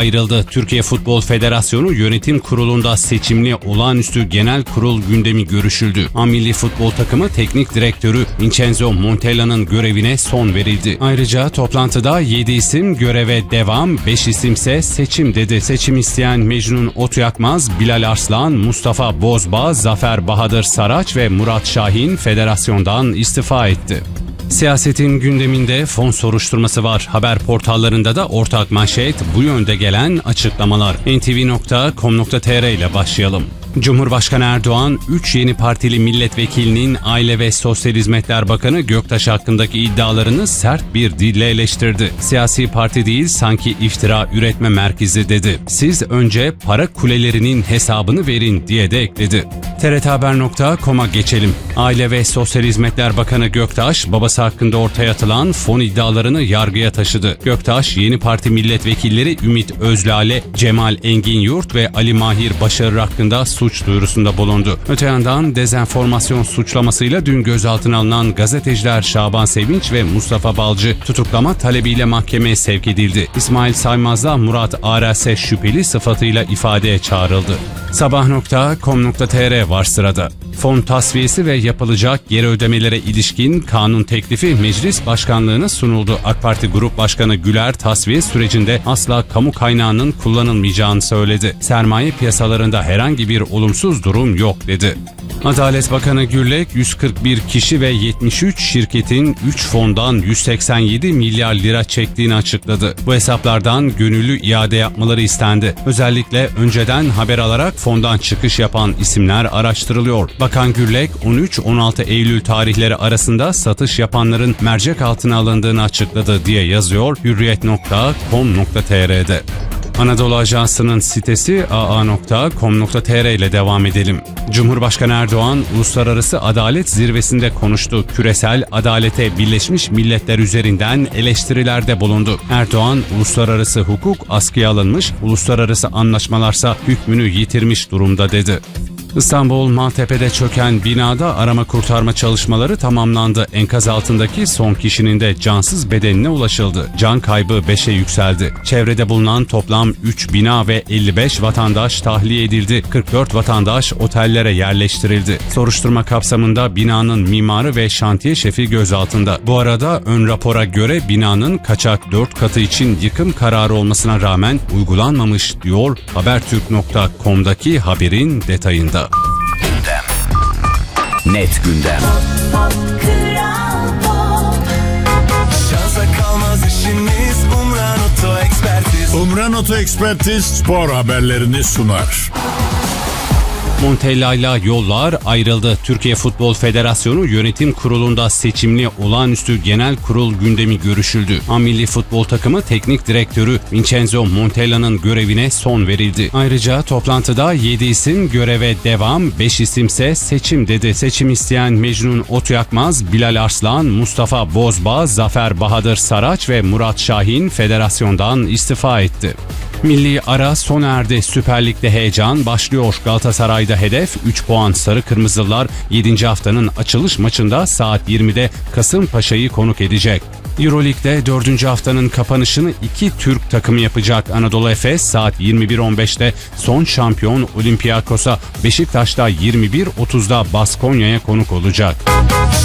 ayrıldı. Türkiye Futbol Federasyonu Yönetim Kurulu'nda seçimli olağanüstü genel kurul gündemi görüşüldü. Milli futbol takımı teknik direktörü Vincenzo Montella'nın görevine son verildi. Ayrıca toplantıda 7 isim göreve devam, 5 isimse seçim dedi. Seçim isteyen Mecnun Otyakmaz, Bilal Arslan, Mustafa Bozbağ, Zafer Bahadır Saraç ve Murat Şahin federasyondan istifa etti. Siyasetin gündeminde fon soruşturması var. Haber portallarında da ortak manşet bu yönde gelen açıklamalar. ntv.com.tr ile başlayalım. Cumhurbaşkanı Erdoğan, 3 yeni partili milletvekilinin Aile ve Sosyal Hizmetler Bakanı Göktaş hakkındaki iddialarını sert bir dille eleştirdi. Siyasi parti değil, sanki iftira üretme merkezi dedi. Siz önce para kulelerinin hesabını verin diye de ekledi. TRThaber.com'a geçelim. Aile ve Sosyal Hizmetler Bakanı Göktaş, babası hakkında ortaya atılan fon iddialarını yargıya taşıdı. Göktaş, yeni parti milletvekilleri Ümit Özlale, Cemal Enginyurt ve Ali Mahir Başarır hakkında suç duyurusunda bulundu. Öte yandan dezenformasyon suçlamasıyla dün gözaltına alınan gazeteciler Şaban Sevinç ve Mustafa Balcı tutuklama talebiyle mahkemeye sevk edildi. İsmail Saymaz'la Murat Arase şüpheli sıfatıyla ifadeye çağrıldı. Sabah.com.tr var sırada. Fon tasfiyesi ve yapılacak geri ödemelere ilişkin kanun teklifi meclis başkanlığına sunuldu. AK Parti Grup Başkanı Güler tasfiye sürecinde asla kamu kaynağının kullanılmayacağını söyledi. Sermaye piyasalarında herhangi bir olumsuz durum yok dedi. Adalet Bakanı Gürlek, 141 kişi ve 73 şirketin 3 fondan 187 milyar lira çektiğini açıkladı. Bu hesaplardan gönüllü iade yapmaları istendi. Özellikle önceden haber alarak fondan çıkış yapan isimler araştırılıyor. Bakan Gürlek, 13-16 Eylül tarihleri arasında satış yapanların mercek altına alındığını açıkladı diye yazıyor hürriyet.com.tr'de. Anadolu Ajansı'nın sitesi aa.com.tr ile devam edelim. Cumhurbaşkanı Erdoğan, Uluslararası Adalet Zirvesi'nde konuştu. Küresel adalete Birleşmiş Milletler üzerinden eleştirilerde bulundu. Erdoğan, uluslararası hukuk askıya alınmış, uluslararası anlaşmalarsa hükmünü yitirmiş durumda dedi. İstanbul Maltepe'de çöken binada arama kurtarma çalışmaları tamamlandı. Enkaz altındaki son kişinin de cansız bedenine ulaşıldı. Can kaybı 5'e yükseldi. Çevrede bulunan toplam 3 bina ve 55 vatandaş tahliye edildi. 44 vatandaş otellere yerleştirildi. Soruşturma kapsamında binanın mimarı ve şantiye şefi gözaltında. Bu arada ön rapora göre binanın kaçak 4 katı için yıkım kararı olmasına rağmen uygulanmamış diyor Habertürk.com'daki haberin detayında. Net gündem. Şansa kalmaz işimiz Umran Oto Ekspertiz. Umran Oto Ekspertiz spor haberlerini sunar. Montella'yla yollar ayrıldı. Türkiye Futbol Federasyonu Yönetim Kurulu'nda seçimli olağanüstü genel kurul gündemi görüşüldü. Milli futbol takımı teknik direktörü Vincenzo Montella'nın görevine son verildi. Ayrıca toplantıda 7 isim göreve devam, 5 isimse seçim dedi. Seçim isteyen Mecnun Otyakmaz, Bilal Arslan, Mustafa Bozbağ, Zafer Bahadır Saraç ve Murat Şahin federasyondan istifa etti. Milli ara sona erdi. Süper Lig'de heyecan başlıyor. Galatasaray'da hedef 3 puan. Sarı Kırmızılar 7. haftanın açılış maçında saat 20'de Kasımpaşa'yı konuk edecek. Euroleague'de 4. haftanın kapanışını 2 Türk takımı yapacak. Anadolu Efes saat 21.15'te son şampiyon Olympiakos'a, Beşiktaş'ta 21.30'da Baskonya'ya konuk olacak.